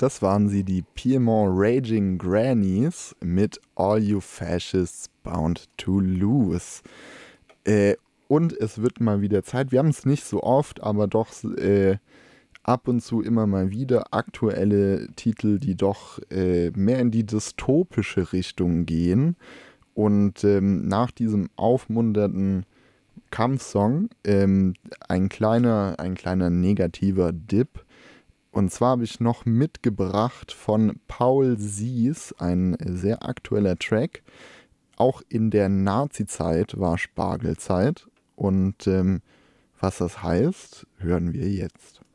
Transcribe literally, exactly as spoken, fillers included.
Das waren sie, die Piedmont Raging Grannies mit All You Fascists Bound to Lose. Äh, und es wird mal wieder Zeit, wir haben es nicht so oft, aber doch äh, ab und zu immer mal wieder aktuelle Titel, die doch äh, mehr in die dystopische Richtung gehen. Und ähm, nach diesem aufmunternden Kampfsong ähm, ein kleiner, ein kleiner negativer Dip. Und zwar habe ich noch mitgebracht von Paul Sies, ein sehr aktueller Track. Auch in der Nazi-Zeit war Spargelzeit. Und ähm, was das heißt, hören wir jetzt.